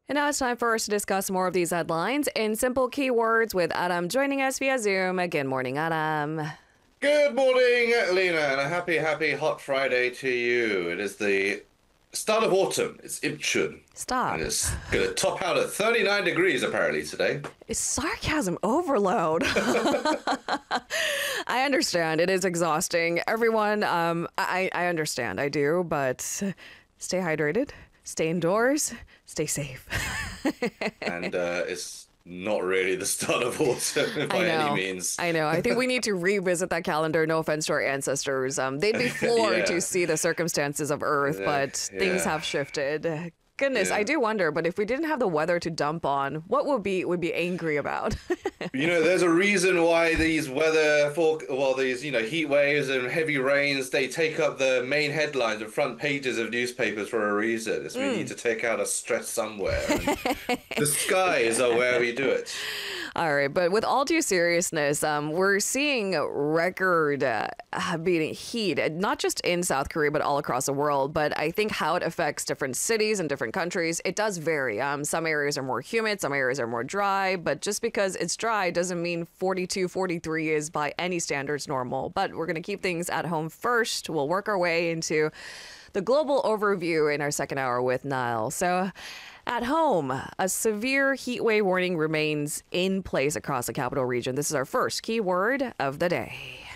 And now it's time for us to discuss more of these headlines in simple keywords with Adam joining us via Zoom. Good morning, Adam. Good morning, Lena, and a happy hot Friday to you. It is the start of autumn. It's Ibchun. Stop. And it's going to top out at 39 degrees apparently today. It's sarcasm overload. I understand. It is exhausting. Everyone, I understand. I do, but stay hydrated, stay indoors, stay safe. And it's not really the start of autumn by any means. I know. I think we need to revisit that calendar. No offense to our ancestors. They'd be floored to see the circumstances of Earth, but things have shifted. Goodness, I do wonder, but if we didn't have the weather to dump on, what would be angry about? There's a reason why these these heat waves and heavy rains, they take up the main headlines and front pages of newspapers for a reason. It's we need to take out a stress somewhere. And the skies are where we do it. All right, but with all due seriousness, we're seeing record beating heat, not just in South Korea, but all across the world. But I think how it affects different cities and different countries, it does vary. Some areas are more humid, some areas are more dry. But just because it's dry doesn't mean 42, 43 is by any standards normal. But we're going to keep things at home first. We'll work our way into the global overview in our second hour with Niall. So at home, a severe heat wave warning remains in place across the capital region. This is our first keyword of the day.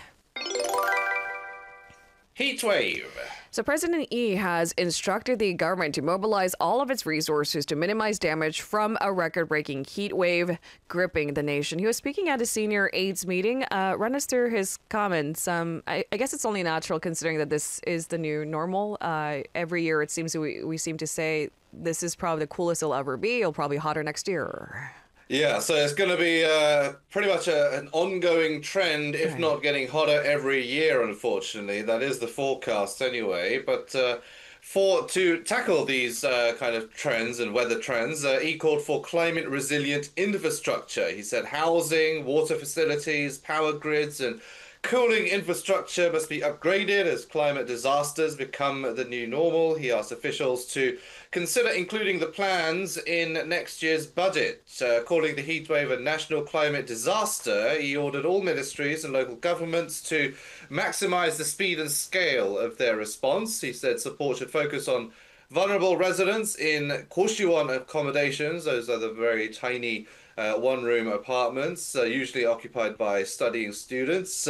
Heat wave. So President Lee has instructed the government to mobilize all of its resources to minimize damage from a record-breaking heat wave gripping the nation. He was speaking at a senior aides meeting. Run us through his comments. I guess it's only natural considering that this is the new normal. Every year it seems we seem to say this is probably the coolest it'll ever be. It'll probably be hotter next year. Yeah, so it's going to be pretty much an ongoing trend, if not getting hotter every year, unfortunately. That is the forecast anyway. But to tackle these kind of trends and weather trends, he called for climate resilient infrastructure. He said housing, water facilities, power grids, and cooling infrastructure must be upgraded as climate disasters become the new normal. He asked officials to consider including the plans in next year's budget. Calling the heatwave a national climate disaster, he ordered all ministries and local governments to maximize the speed and scale of their response. He said support should focus on vulnerable residents in Koshiwon accommodations. Those are the very tiny one-room apartments, usually occupied by studying students,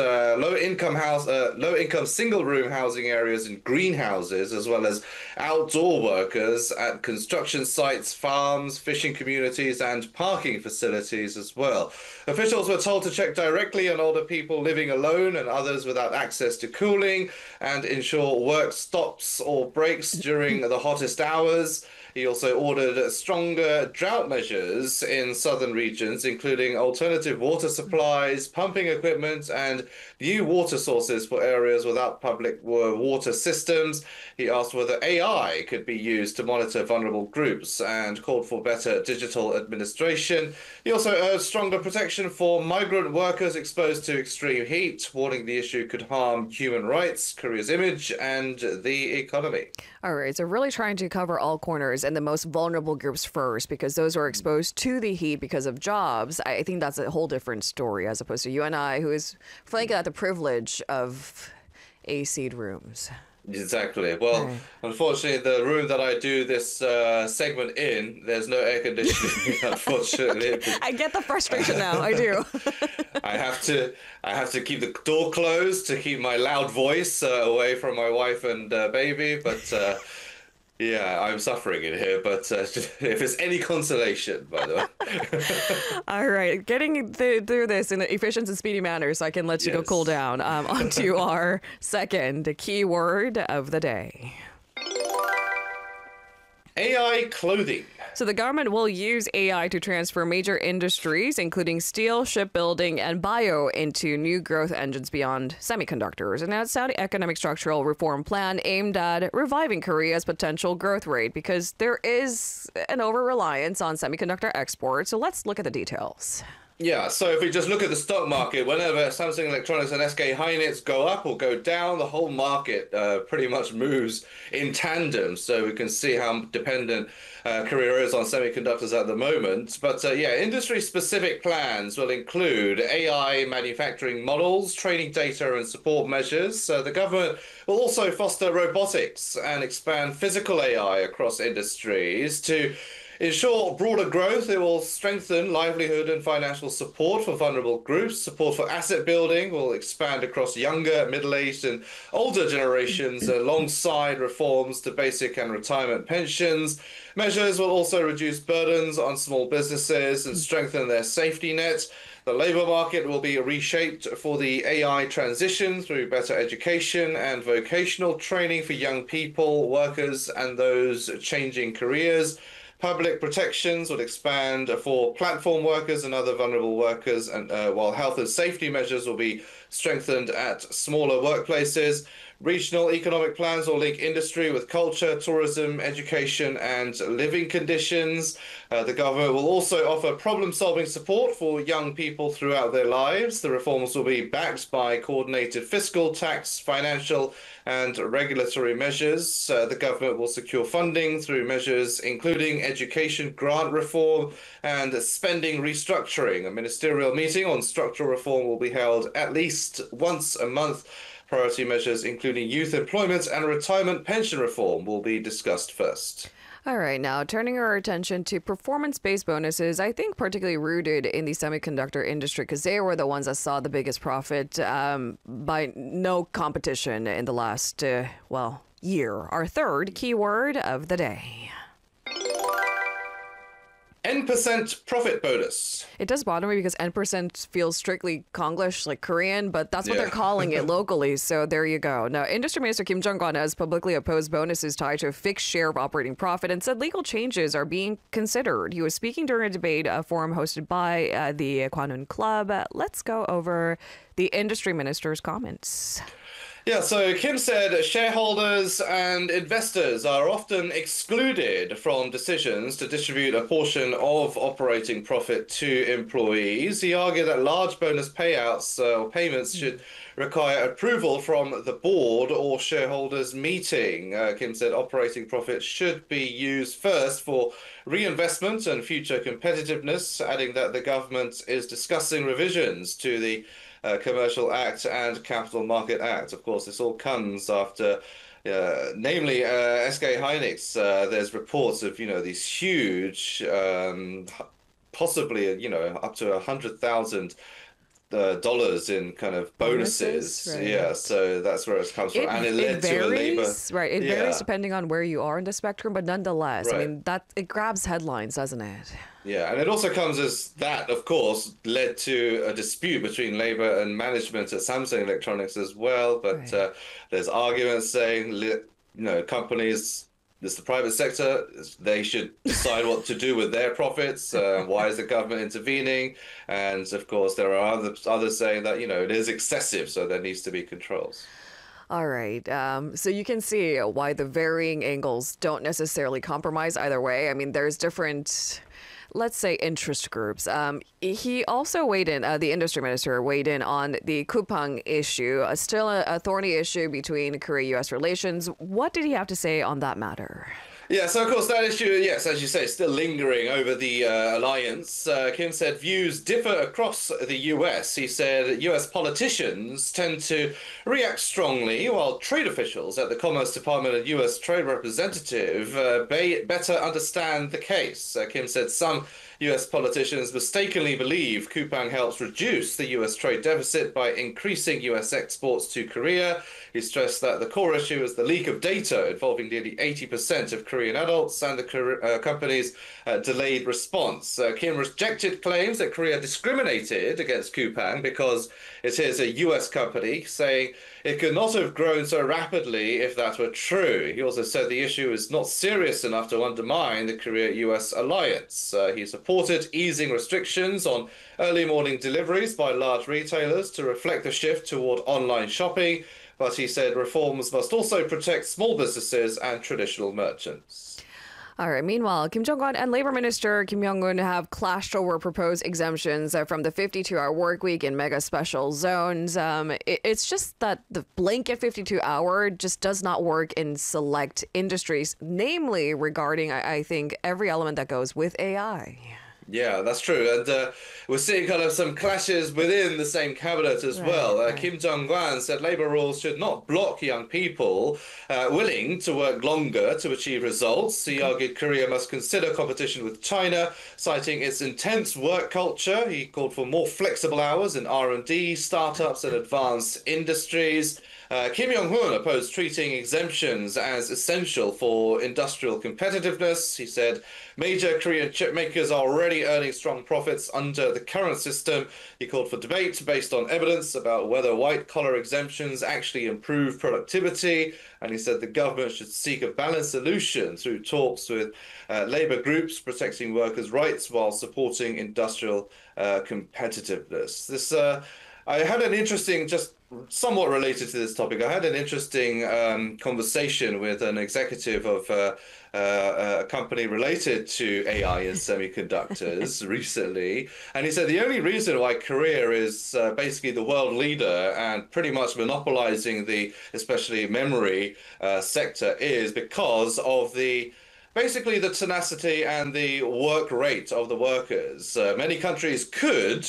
low-income single-room housing areas and greenhouses, as well as outdoor workers at construction sites, farms, fishing communities, and parking facilities as well. Officials were told to check directly on older people living alone and others without access to cooling, and ensure work stops or breaks during the hottest hours. He also ordered stronger drought measures in southern regions, including alternative water supplies, pumping equipment, and new water sources for areas without public water systems. He asked whether AI could be used to monitor vulnerable groups and called for better digital administration. He also urged stronger protection for migrant workers exposed to extreme heat, warning the issue could harm human rights, Korea's image, and the economy. All right, so really trying to cover all corners and the most vulnerable groups first, because those who are exposed to the heat because of jobs. I think that's a whole different story as opposed to you and I, who is frankly at the privilege of AC'd rooms. Exactly. Well, unfortunately, the room that I do this segment in, there's no air conditioning, unfortunately. I get the frustration now. I do. I have to keep the door closed to keep my loud voice away from my wife and baby. But yeah, I'm suffering in here. But if it's any consolation, by the way. All right, getting through this in an efficient and speedy manner, so I can let you go cool down. On to our second keyword of the day. AI clothing. So the government will use AI to transfer major industries, including steel, shipbuilding, and bio, into new growth engines beyond semiconductors. And that's Saudi economic structural reform plan aimed at reviving Korea's potential growth rate, because there is an over-reliance on semiconductor exports. So let's look at the details. Yeah, so if we just look at the stock market, whenever Samsung Electronics and SK Hynix go up or go down, the whole market pretty much moves in tandem. So we can see how dependent Korea is on semiconductors at the moment. But yeah, industry-specific plans will include AI manufacturing models, training data, and support measures. The government will also foster robotics and expand physical AI across industries to ensure broader growth. It will strengthen livelihood and financial support for vulnerable groups. Support for asset building will expand across younger, middle-aged, and older generations alongside reforms to basic and retirement pensions. Measures will also reduce burdens on small businesses and strengthen their safety net. The labour market will be reshaped for the AI transition through better education and vocational training for young people, workers, and those changing careers. Public protections would expand for platform workers and other vulnerable workers, and while health and safety measures will be strengthened at smaller workplaces. Regional economic plans will link industry with culture, tourism, education, and living conditions. The government will also offer problem-solving support for young people throughout their lives. The reforms will be backed by coordinated fiscal, tax, financial, and regulatory measures. The government will secure funding through measures including education grant reform and spending restructuring. A ministerial meeting on structural reform will be held at least once a month. Priority measures, including youth employment and retirement pension reform, will be discussed first. All right, now turning our attention to performance-based bonuses, I think particularly rooted in the semiconductor industry because they were the ones that saw the biggest profit by no competition in the last, year. Our third keyword of the day. N% profit bonus. It does bother me because N% feels strictly Konglish, like Korean, but that's what they're calling it locally. So there you go. Now, Industry Minister Kim Jong-un has publicly opposed bonuses tied to a fixed share of operating profit and said legal changes are being considered. He was speaking during a debate forum hosted by the Kwanun Club. Let's go over the Industry Minister's comments. Yeah, so Kim said shareholders and investors are often excluded from decisions to distribute a portion of operating profit to employees. He argued that large bonus payouts or payments should require approval from the board or shareholders meeting. Kim said operating profit should be used first for reinvestment and future competitiveness, adding that the government is discussing revisions to the Commercial Act and Capital Market Act. Of course, this all comes after, namely SK Hynix. There's reports of these huge, possibly up to $100,000 in kind of bonuses. Right. Yeah, so that's where it comes from, and it led to a labor. Right, it varies depending on where you are in the spectrum, but nonetheless, Right. I mean that it grabs headlines, doesn't it? Yeah, and it also comes as that, of course, led to a dispute between labor and management at Samsung Electronics as well. But there's arguments saying, companies, this is the private sector, they should decide what to do with their profits. Why is the government intervening? And of course, there are others saying that, it is excessive, so there needs to be controls. All right. So you can see why the varying angles don't necessarily compromise either way. I mean, there's different, let's say, interest groups. He also weighed in, the industry minister weighed in on the Coupang issue, still a thorny issue between Korea-U.S. relations. What did he have to say on that matter? Yeah, so of course that issue, yes, as you say, is still lingering over the alliance. Kim said views differ across the US. He said US politicians tend to react strongly, while trade officials at the Commerce Department and US Trade Representative better understand the case. Kim said some US politicians mistakenly believe Coupang helps reduce the US trade deficit by increasing US exports to Korea. He stressed that the core issue is the leak of data involving nearly 80% of Korean adults and the company's delayed response. Kim rejected claims that Korea discriminated against Coupang because it is a US company, saying it could not have grown so rapidly if that were true. He also said the issue is not serious enough to undermine the Korea-US alliance. He supported easing restrictions on early morning deliveries by large retailers to reflect the shift toward online shopping, but he said reforms must also protect small businesses and traditional merchants. All right. Meanwhile, Kim Jong-un and Labor Minister Kim Yong-un have clashed over proposed exemptions from the 52-hour work week in mega special zones. It's just that the blanket 52-hour just does not work in select industries, namely regarding, I think, every element that goes with AI. Yeah, that's true. And we're seeing kind of some clashes within the same cabinet as well. Right. Kim Jong-un said labor rules should not block young people willing to work longer to achieve results. He argued Korea must consider competition with China, citing its intense work culture. He called for more flexible hours in R&D, startups, and advanced industries. Kim Jong-un opposed treating exemptions as essential for industrial competitiveness. He said major Korean chip makers are already earning strong profits under the current system. He called for debate based on evidence about whether white-collar exemptions actually improve productivity. And he said the government should seek a balanced solution through talks with labor groups protecting workers' rights while supporting industrial competitiveness. I had an interesting, just somewhat related to this topic, I had an interesting conversation with an executive of a company related to AI and semiconductors recently. And he said the only reason why Korea is basically the world leader and pretty much monopolizing the, especially memory sector, is because of basically the tenacity and the work rate of the workers. Many countries could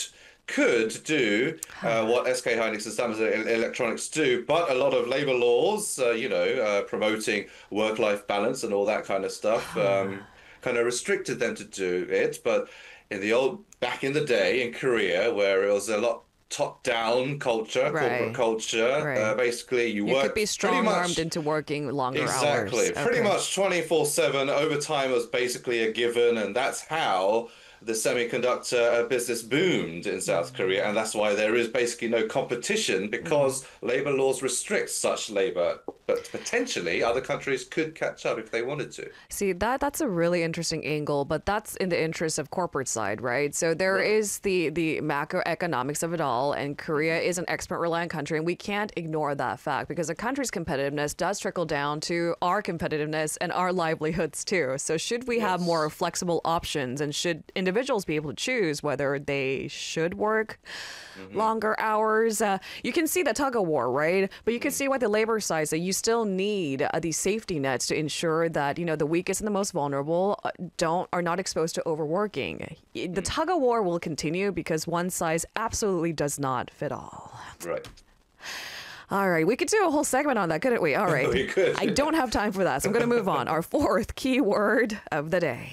do what SK Hynix and Samsung Electronics do, but a lot of labor laws, promoting work-life balance and all that kind of stuff, kind of restricted them to do it. But back in the day in Korea, where it was a lot top-down culture, corporate culture, basically you work could be strong-armed into working longer hours. Exactly. Pretty much 24/7 overtime was basically a given, and that's how the semiconductor business boomed in South Korea, and that's why there is basically no competition, because labor laws restrict such labor. But potentially other countries could catch up if they wanted to. See, that's a really interesting angle, but that's in the interest of corporate side, right? So there is the macroeconomics of it all, and Korea is an export-reliant country, and we can't ignore that fact because a country's competitiveness does trickle down to our competitiveness and our livelihoods too. So should we have more flexible options, and should individuals be able to choose whether they should work longer hours? You can see the tug of war, right? But you can see why the labor side that you still need these safety nets to ensure that the weakest and the most vulnerable are not exposed to overworking. The tug of war will continue because one size absolutely does not fit all. Right. All right, we could do a whole segment on that, couldn't we? All right. We could. I don't have time for that, so I'm going to move on. Our fourth keyword of the day.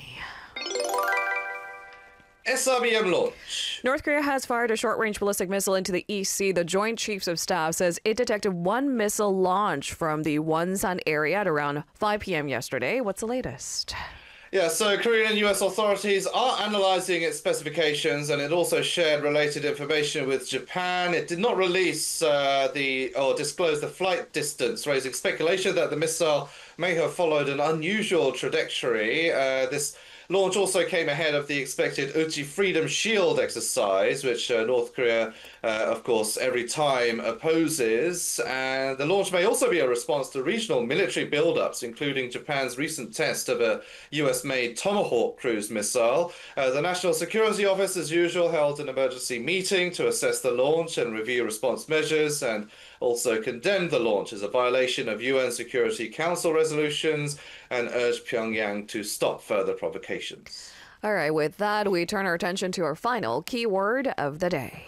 SRBM launch. North Korea has fired a short-range ballistic missile into the East Sea. The Joint Chiefs of Staff says it detected one missile launch from the Wonsan area at around 5 p.m. yesterday. What's the latest? Yeah, so Korean and US authorities are analyzing its specifications, and it also shared related information with Japan. It did not release or disclose the flight distance, raising speculation that the missile may have followed an unusual trajectory. This launch also came ahead of the expected Uchi Freedom Shield exercise, which North Korea, of course, every time opposes. And the launch may also be a response to regional military buildups, including Japan's recent test of a US-made Tomahawk cruise missile. The National Security Office, as usual, held an emergency meeting to assess the launch and review response measures, and also condemned the launch as a violation of UN Security Council resolutions and urged Pyongyang to stop further provocations. All right, with that, we turn our attention to our final keyword of the day.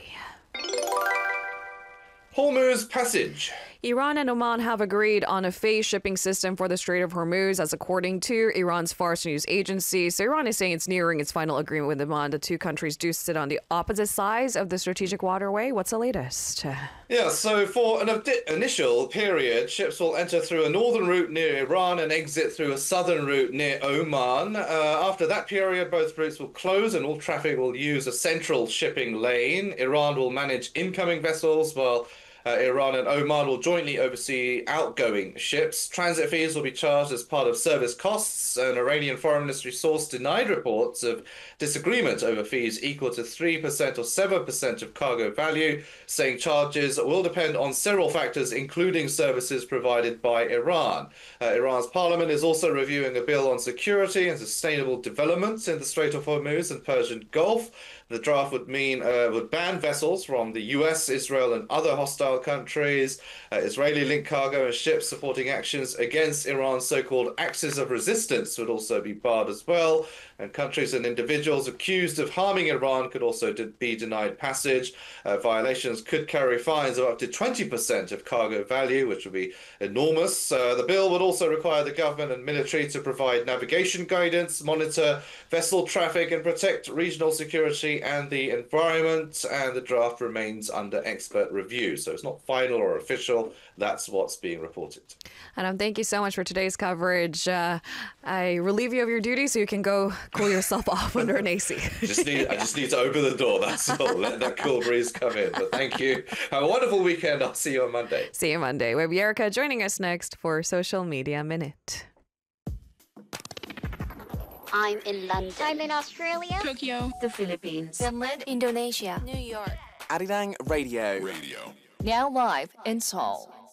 Hormuz Passage. Iran and Oman have agreed on a phased shipping system for the Strait of Hormuz, as according to Iran's Fars news agency. So Iran is saying it's nearing its final agreement with Oman. The two countries do sit on the opposite sides of the strategic waterway. What's the latest? Yeah, so for an initial period, ships will enter through a northern route near Iran and exit through a southern route near Oman. After that period, both routes will close and all traffic will use a central shipping lane. Iran will manage incoming vessels while Iran and Oman will jointly oversee outgoing ships. Transit fees will be charged as part of service costs. An Iranian Foreign Ministry source denied reports of disagreement over fees equal to 3% or 7% of cargo value, saying charges will depend on several factors, including services provided by Iran. Iran's parliament is also reviewing a bill on security and sustainable development in the Strait of Hormuz and Persian Gulf. The draft would ban vessels from the US, Israel, and other hostile countries. Israeli-linked cargo and ships supporting actions against Iran's so-called axis of resistance would also be barred as well. And countries and individuals accused of harming Iran could also be denied passage. Violations could carry fines of up to 20% of cargo value, which would be enormous. The bill would also require the government and military to provide navigation guidance, monitor vessel traffic, and protect regional security and the environment. And the draft remains under expert review. So it's not final or official. That's what's being reported. Adam, thank you so much for today's coverage. I relieve you of your duty so you can go cool yourself off under an AC. I just need to open the door, that's all. Let that cool breeze come in. But thank you. Have a wonderful weekend. I'll see you on Monday. See you Monday. We have Erica joining us next for Social Media Minute. I'm in London. I'm in Australia. Tokyo. The Philippines. Finland. Indonesia. New York. Arirang Radio. Now live in Seoul.